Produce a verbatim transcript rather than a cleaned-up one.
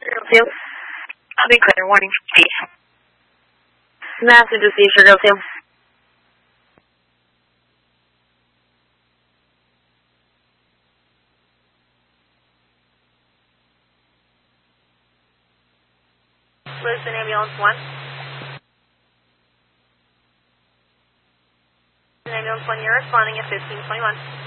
Sugar two. I'll be clear. Warning. Massive to see Sugar two. Listen, ambulance one. Ambulance one, you're responding at fifteen twenty-one.